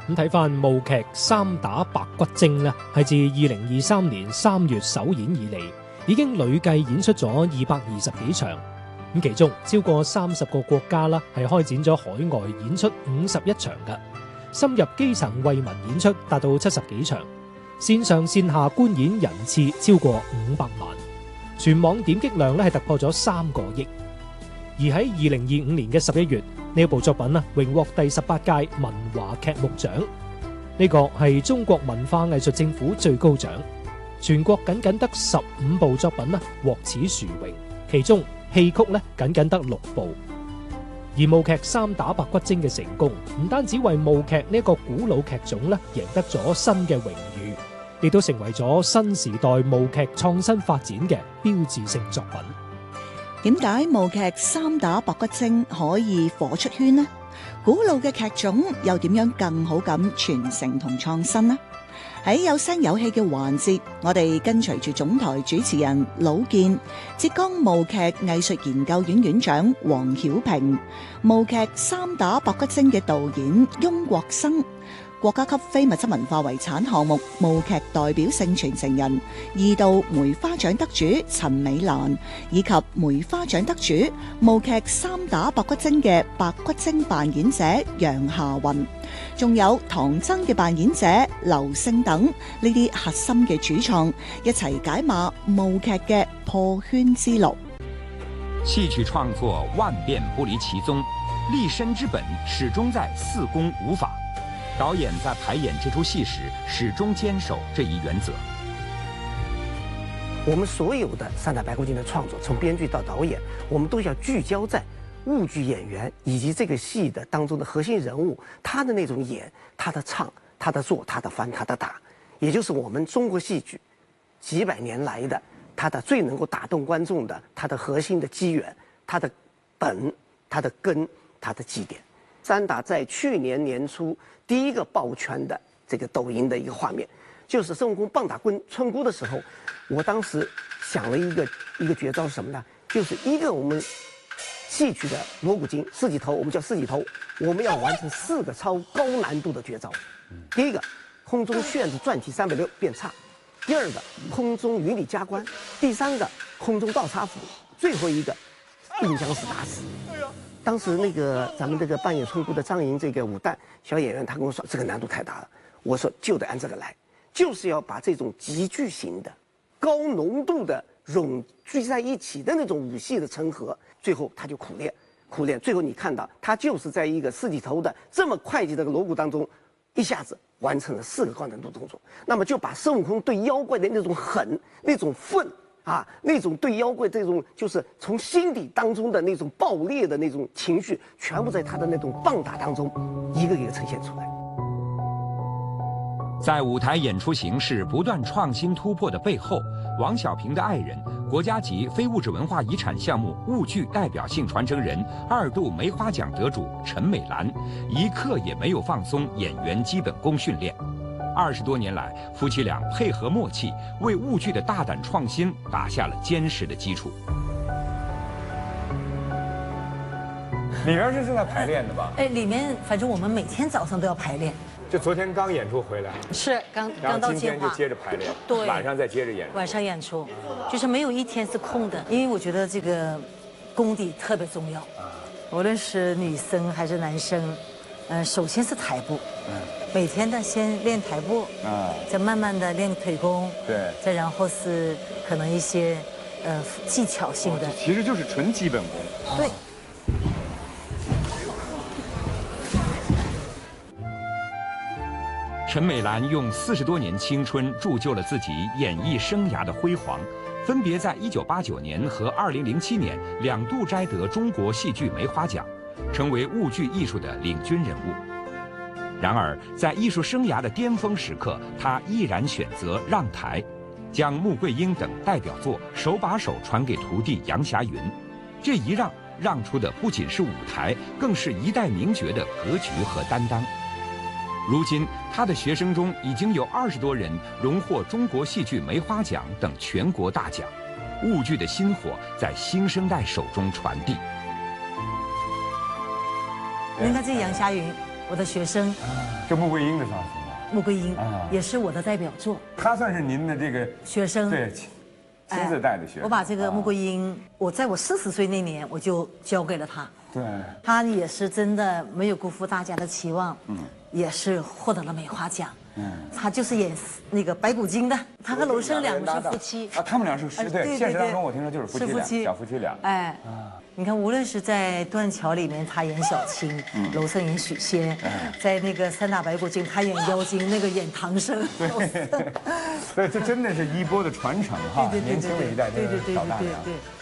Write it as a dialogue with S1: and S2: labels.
S1: 咁睇翻舞劇《三打白骨精》咧，係自2023年3月首演以嚟，已經累計演出咗220幾場。咁其中超過30個國家啦，係開展咗海外演出51場嘅，深入基層惠民演出達到70幾場，線上線下觀演人次超過500萬，全網點擊量咧係突破咗3個億。而喺2025年嘅11月，呢部作品榮獲第18屆文華劇目獎，呢個係中國文化藝術政府最高獎。全國僅僅得15部作品獲此殊榮，其中戲曲僅僅得6部。而舞劇《三打白骨精》嘅成功，唔單止為舞劇呢個古老劇種贏得咗新嘅榮譽，亦都成為咗新時代舞劇創新發展嘅標誌性作品。
S2: 點解舞劇《三打白骨精》可以火出圈呢？古老嘅劇種又點樣更好咁傳承同創新呢？喺有聲有氣嘅環節，我哋跟隨住總台主持人魯健、浙江舞劇藝術研究院院長黃曉平、舞劇《三打白骨精》嘅導演翁國生、國家級非物質文化遺產項目舞劇代表性傳承人2度梅花獎得主陳美蘭，以及梅花獎得主舞劇《三打白骨精》嘅白骨精扮演者楊夏雲，仲有唐僧嘅扮演者劉勝等呢啲核心嘅主創，一齊解碼舞劇嘅破圈之路。
S3: 戲曲創作萬變不離其宗，立身之本始終在四功五法。導演在排演這出戲時，始終堅守這一原則。
S4: 我們所有的《三打白骨精》的創作，從編劇到導演，我們都要聚焦在舞劇演員以及這個戲的當中的核心人物，他的那種演、他的唱、他的做、他的翻、他的打，也就是我們中國戲劇幾百年來的他的最能夠打動觀眾的他的核心的機緣、他的本、他的根、他的基點。三打在去年年初第一個爆圈的這個抖音的一個畫面，就是孫悟空棒打村姑的時候，我當時想了一個絕招是什麼呢？就是一個我們戲曲的鑼鼓經四季頭，我們叫四季頭，我們要完成4個超高難度的絕招。第一個，空中旋子轉體360變叉；第二個，空中雲裏加官；第三個，空中倒插斧；最後一個，硬將死打死。當時那個咱們這個扮演村姑的張瑩這個武旦小演員，他跟我說這個難度太大了，我說就得按這個來，就是要把這種極巨型的、高濃度的融聚在一起的那種武戲的成合，最後他就苦練，最後你看到他就是在一個四季頭的這麼快捷的鑼鼓當中，一下子完成了4個高難度動作，那麼就把孫悟空對妖怪的那種狠、那種憤。那種對妖怪這種就是從心底當中的那種爆裂的那種情緒，全部在他的那種棒打當中，一個一個呈現出來。
S3: 在舞台演出形式不斷創新突破的背後，王小平的愛人、國家級非物質文化遺產項目舞劇代表性傳承人、2度梅花獎得主陳美蘭，一刻也沒有放鬆演員基本功訓練。20多年來，夫妻倆配合默契，為舞劇的大膽創新打下了堅實的基礎。
S5: 裡面是正在排練的吧？
S6: 哎，裡面反正我們每天早上都要排練。
S5: 就昨天剛演出回來，
S6: 是剛到
S5: 今天就接着排練，
S6: 對，
S5: 晚上再接着演。
S6: 晚上演出，就是沒有一天是空的，因為我覺得這個功底特別重要。無論是女生還是男生，首先是台步。每天呢，先練台步，再慢慢的練腿功，
S5: 對，
S6: 再然後是可能一些技巧性的，
S5: 其實就是純基本功。
S6: 對。
S3: 陳美蘭用40多年青春鑄就了自己演藝生涯的輝煌，分別在1989年和2007年2度摘得中國戲劇梅花獎，成為舞劇藝術的領軍人物。然而，在藝術生涯的巔峰時刻，他毅然選擇讓台，將穆桂英等代表作手把手傳給徒弟楊霞雲。這一讓出的不僅是舞台，更是一代名角的格局和擔當。如今，他的學生中已經有20多人榮獲中國戲劇梅花獎等全國大獎，舞劇的薪火在新生代手中傳遞。
S6: 應該是楊霞雲。 我的学生。
S5: 这穆桂英的造型啊，
S6: 穆桂英也是我的代表作。
S5: 她算是您的这个
S6: 学生，
S5: 对，亲自带的学生。
S6: 我把这个穆桂英，我在我40岁那年我就交给了她。
S5: 对，
S6: 她也是真的没有辜负大家的期望，也是获得了梅花奖。她就是演那个白骨精的，她和娄生两个是夫妻
S5: 啊，他们俩是对，现实当中我听说就是夫妻俩，小夫妻俩。
S6: 哎，你看，无论是在《断桥》里面他演小青，娄生演许仙，在那个《三打白骨精》他演妖精，那个演唐僧。
S5: 对，这真的是衣钵的传承哈，年轻的一代真是老大娘。
S6: 对。